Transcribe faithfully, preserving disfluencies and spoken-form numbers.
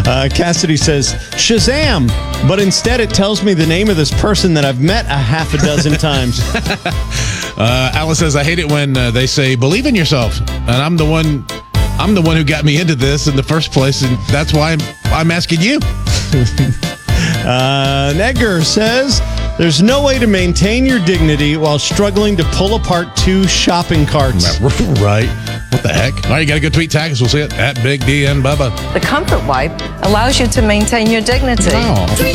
Uh, Cassidy says, Shazam! But instead it tells me the name of this person that I've met a half a dozen times. uh, Alice says, I hate it when uh, they say, believe in yourself. And I'm the one I'm the one who got me into this in the first place, and that's why I'm, I'm asking you. uh, Edgar says, there's no way to maintain your dignity while struggling to pull apart two shopping carts. Right. What the heck? All right, you got to go tweet tag us. We'll see it at Big D and Bubba. The Comfort Wipe allows you to maintain your dignity. Oh.